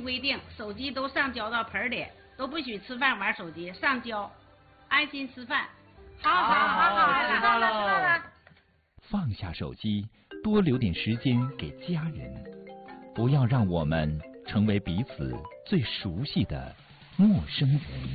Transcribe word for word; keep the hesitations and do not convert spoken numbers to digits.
规定，手机都上交到盆里，都不许吃饭玩手机，上交，安心吃饭。 好好好好，知道了知道了。 放下手机，多留点时间给家人，不要让我们成为彼此最熟悉的陌生人。